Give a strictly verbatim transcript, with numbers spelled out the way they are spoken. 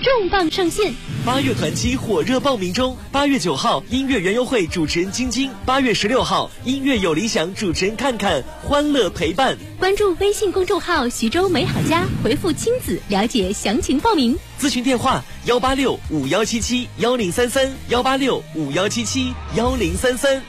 重磅上线。 八月团期火热报名中，八月九号音乐园游会主持人晶晶，八月十六号音乐有理想主持人看看，欢乐陪伴。 关注微信公众号徐州美好家，回复亲子了解详情报名。 咨询电话幺八六五幺七七幺零三三幺八六五幺七七幺零三三。